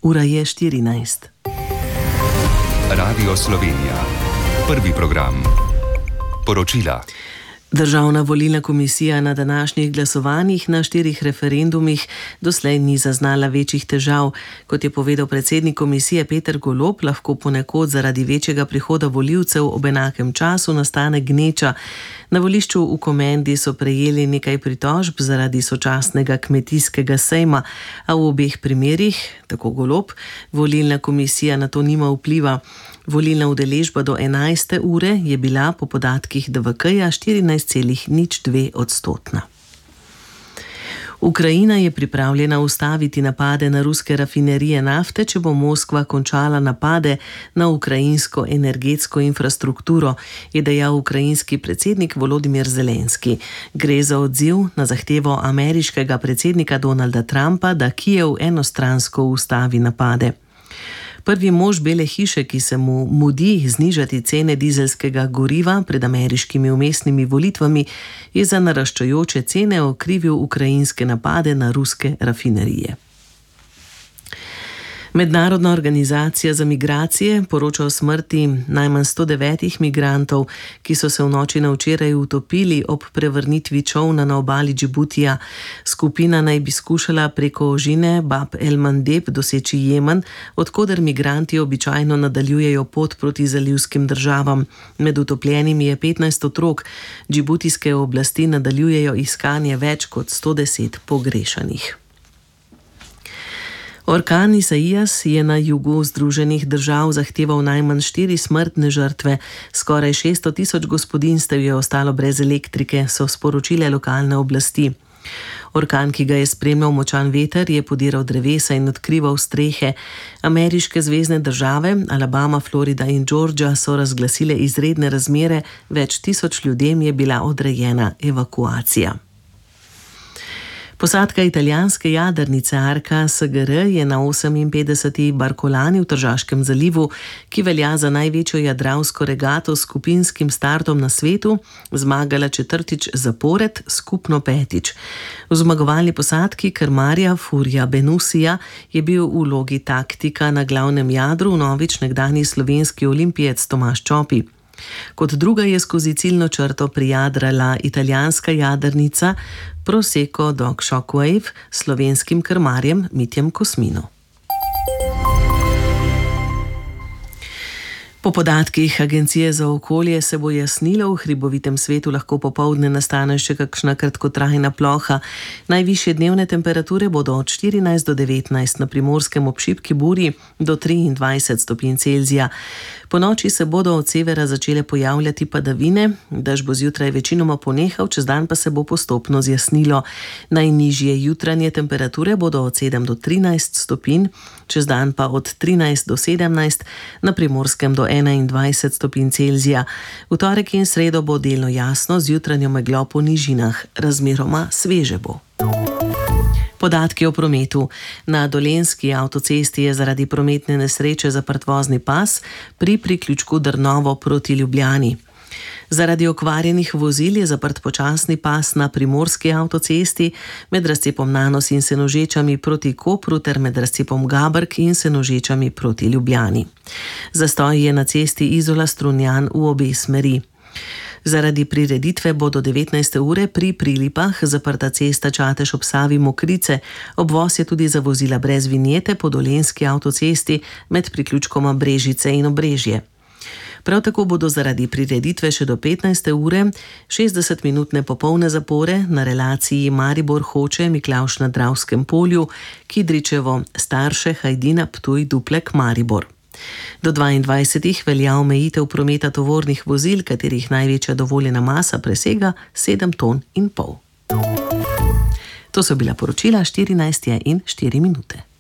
Ura je 14. Radio Slovenija. Prvi program. Poročila. Državna volilna komisija na današnjih glasovanjih na 4 referendumih doslej ni zaznala večjih težav. Kot je povedal predsednik komisije Peter Golob, lahko ponekod zaradi večjega prihoda volivcev ob enakem času nastane gneča. Na volišču v Komendi so prejeli nekaj pritožb zaradi sočasnega kmetijskega sejma, a v obeh primerih, tako Golob, volilna komisija na to nima vpliva. Volilna udeležba do 11. ure je bila po podatkih DVK-ja 14,02%. Ukrajina je pripravljena ustaviti napade na ruske rafinerije nafte, če bo Moskva končala napade na ukrajinsko energetsko infrastrukturo, je dejal ukrajinski predsednik Volodimir Zelenski. Gre za odziv na zahtevo ameriškega predsednika Donalda Trumpa, da Kijev enostransko ustavi napade. Prvi mož Bele hiše, ki se mu mudi znižati cene dizelskega goriva pred ameriškimi vmesnimi volitvami, je za naraščajoče cene okrivil ukrajinske napade na ruske rafinerije. Mednarodna organizacija za migracije poroča o smrti najmanj 109 migrantov, ki so se v noči na včeraj utopili ob prevrnitvi čolna na obali Džibutija. Skupina naj bi skušala preko ožine Bab el Mandeb doseči Jemen, od koder migranti običajno nadaljujejo pot proti zalivskim državam. Med utopljenimi je 15 otrok. Džibutijske oblasti nadaljujejo iskanje več kot 110 pogrešanih. Orkan Isaias je na jugu Združenih držav zahteval najmanj 4 smrtne žrtve. Skoraj 600.000 gospodinjstev je ostalo brez elektrike, so sporočile lokalne oblasti. Orkan, ki ga je spremljal močan veter, je podiral drevesa in odkrival strehe. Ameriške zvezne države, Alabama, Florida in Georgia, so razglasile izredne razmere, več tisoč ljudem je bila odrejena evakuacija. Posadka italijanske jadrnice Arca SGR je na 58. Barkolani v Tržaškem zalivu, ki velja za največjo jadralsko regato s skupinskim startom na svetu, zmagala 4. zapored, skupno 5. V zmagovalni posadki krmarja Furja Benusija je bil v vlogi taktika na glavnem jadru vnovič nekdanji slovenski olimpijec Tomaž Čopi. Kot druga je skozi ciljno črto prijadrala italijanska jadrnica Prosecco Dog Shockwave s slovenskim krmarjem Mitjem Kosmino. Po podatkih Agencije za okolje se bo jasnilo, v hribovitem svetu lahko popoldne nastane še kakšna kratkotrajna ploha. Najvišje dnevne temperature bodo od 14 do 19, na Primorskem ob šibki burji do 23 stopinj Celzija. Po noči se bodo od severa začele pojavljati padavine, dež bo zjutraj večinoma ponehal, čez dan pa se bo postopno zjasnilo. Najnižje jutranje temperature bodo od 7 do 13 stopinj, čez dan pa od 13 do 17, na Primorskem do 21 stopinj Celzija. V torek in sredo bo delno jasno, z jutranjo meglo po nižinah, razmeroma sveže bo. Podatki o prometu. Na Dolenjski avtocesti je zaradi prometne nesreče zaprt vozni pas pri priključku Drnovo proti Ljubljani. Zaradi okvarjenih vozil je zaprt počasni pas na Primorski avtocesti med razcepom Nanos in Senožečami proti Kopru ter med razcepom Gabrk in Senožečami proti Ljubljani. Zastoj je na cesti Izola-Strunjan v obe smeri. Zaradi prireditve bo do 19. ure pri Prilipah zaprta cesta Čatež ob Savi Mokrice. Obvoz je tudi za vozila brez vinjete po Dolenjski avtocesti med priključkoma Brežice in Obrežje. Prav tako bodo zaradi prireditve še do 15. ure 60-minutne popolne zapore na relaciji Maribor-Hoče, Miklavž na Dravskem polju, Kidričevo, Starše, Hajdina, Ptuj, Duplek, Maribor. Do 22. velja omejitev prometa tovornih vozil, katerih največja dovoljena masa presega 7,5 ton. To so bila poročila, 14 je in 4 minute.